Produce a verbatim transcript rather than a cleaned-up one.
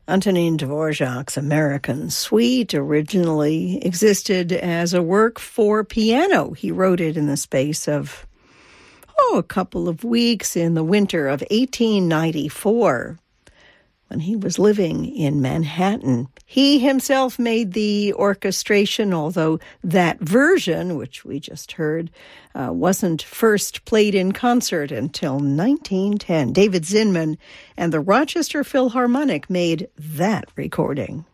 Antonin Dvorak's American Suite originally existed as a work for piano. He wrote it in the space of, oh, a couple of weeks in the winter of eighteen ninety-four, when he was living in Manhattan. He himself made the orchestration, although that version, which we just heard, uh, wasn't first played in concert until nineteen ten. David Zinman and the Rochester Philharmonic made that recording.